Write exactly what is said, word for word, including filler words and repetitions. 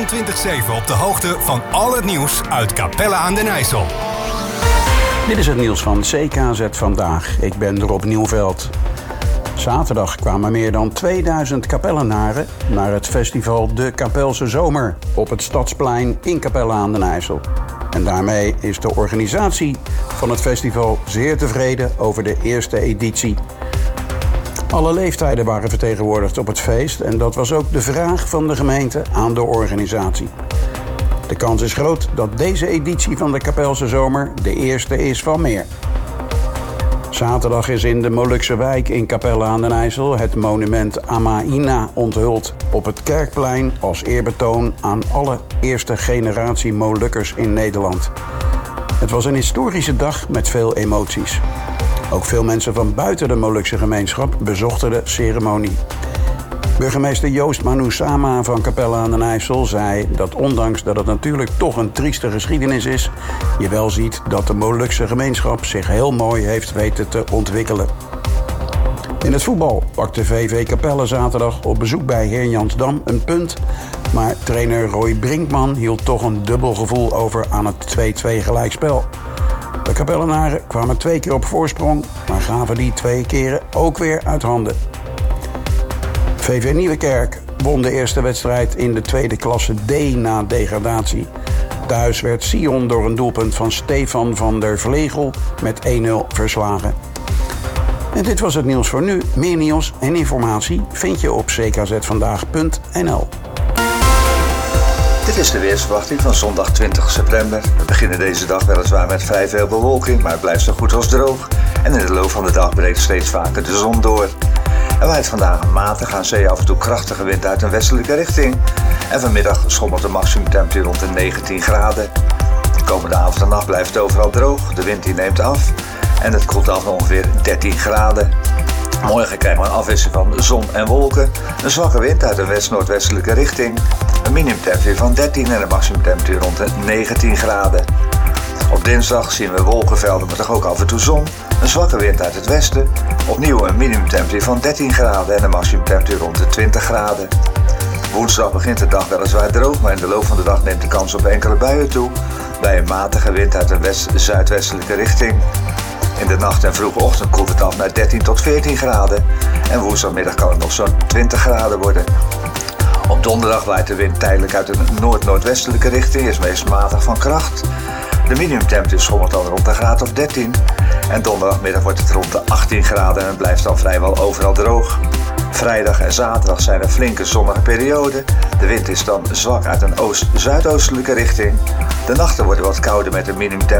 vierentwintig zeven op de hoogte van al het nieuws uit Capelle aan den IJssel. Dit is het nieuws van C K Z Vandaag. Ik ben Rob Nieuwveld. Zaterdag kwamen meer dan tweeduizend Capellenaren naar het festival De Capelse Zomer op het Stadsplein in Capelle aan den IJssel. En daarmee is de organisatie van het festival zeer tevreden over de eerste editie. Alle leeftijden waren vertegenwoordigd op het feest en dat was ook de vraag van de gemeente aan de organisatie. De kans is groot dat deze editie van de Capelse Zomer de eerste is van meer. Zaterdag is in de Molukse wijk in Capelle aan den IJssel het monument Amaina onthuld op het Kerkplein als eerbetoon aan alle eerste generatie Molukkers in Nederland. Het was een historische dag met veel emoties. Ook veel mensen van buiten de Molukse gemeenschap bezochten de ceremonie. Burgemeester Joost Manusama van Capelle aan den IJssel zei dat ondanks dat het natuurlijk toch een trieste geschiedenis is, je wel ziet dat de Molukse gemeenschap zich heel mooi heeft weten te ontwikkelen. In het voetbal pakte V V Capelle zaterdag op bezoek bij Heerjansdam een punt, maar trainer Roy Brinkman hield toch een dubbel gevoel over aan het twee-twee gelijkspel. De Capellenaren kwamen twee keer op voorsprong, maar gaven die twee keren ook weer uit handen. V V Nieuwekerk won de eerste wedstrijd in de tweede klasse D na degradatie. Thuis werd Sion door een doelpunt van Stefan van der Vlegel met één nul verslagen. En dit was het nieuws voor nu. Meer nieuws en informatie vind je op c k z vandaag punt n l. Dit is de weersverwachting van zondag twintig september. We beginnen deze dag weliswaar met vrij veel bewolking, maar het blijft zo goed als droog. En in de loop van de dag breekt steeds vaker de zon door. Er waait vandaag een matige aan zee af en toe krachtige wind uit een westelijke richting. En vanmiddag schommelt de maximumtemperatuur rond de negentien graden. De komende avond en nacht blijft het overal droog. De wind die neemt af en het koelt af naar ongeveer dertien graden. Morgen krijgen we een afwisseling van zon en wolken. Een zwakke wind uit een west-noordwestelijke richting. Een minimumtemperatuur van dertien en een maximumtemperatuur rond de negentien graden. Op dinsdag zien we wolkenvelden, maar toch ook af en toe zon. Een zwakke wind uit het westen. Opnieuw een minimumtemperatuur van dertien graden en een maximumtemperatuur rond de twintig graden. Woensdag begint de dag weliswaar droog, maar in de loop van de dag neemt de kans op enkele buien toe. Bij een matige wind uit een west-zuidwestelijke richting. In de nacht en vroege ochtend koelt het af naar dertien tot veertien graden. En woensdagmiddag kan het nog zo'n twintig graden worden. Op donderdag waait de wind tijdelijk uit een noord-noordwestelijke richting. Is meest matig van kracht. De minimumtemperatuur schommelt dan rond een graad of dertien. En donderdagmiddag wordt het rond de achttien graden en het blijft dan vrijwel overal droog. Vrijdag en zaterdag zijn er flinke zonnige perioden. De wind is dan zwak uit een oost-zuidoostelijke richting. De nachten worden wat kouder met een minimumtemperatuur